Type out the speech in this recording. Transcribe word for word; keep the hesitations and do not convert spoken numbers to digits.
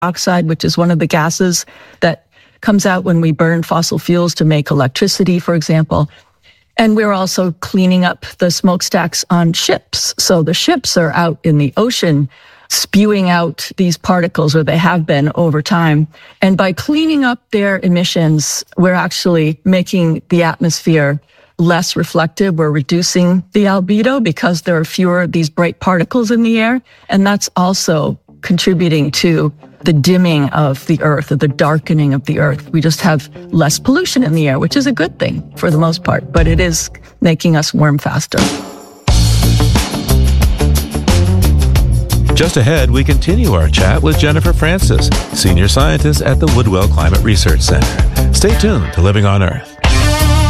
dioxide, which is one of the gases that comes out when we burn fossil fuels to make electricity, for example. And we're also cleaning up the smokestacks on ships. So the ships are out in the ocean spewing out these particles, or they have been over time. And by cleaning up their emissions, we're actually making the atmosphere less reflective. We're reducing the albedo because there are fewer of these bright particles in the air. And that's also contributing to the dimming of the earth, or the darkening of the earth. We just have less pollution in the air, which is a good thing for the most part, but it is making us warm faster. Just ahead, we continue our chat with Jennifer Francis, senior scientist at the Woodwell Climate Research Center. Stay tuned to Living on Earth.